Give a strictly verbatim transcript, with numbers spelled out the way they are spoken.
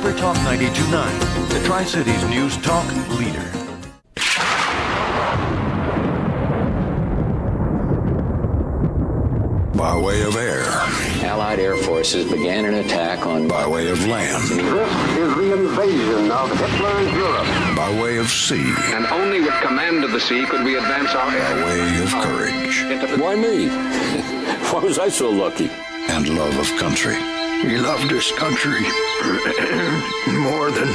Super Talk ninety-two point nine, the Tri-Cities News Talk leader. By way of air. Allied air forces began an attack on... By way of land. This is the invasion of Hitler's Europe. By way of sea. And only with command of the sea could we advance our... By way of courage. Why me? Why was I so lucky? And love of country. We love this country more than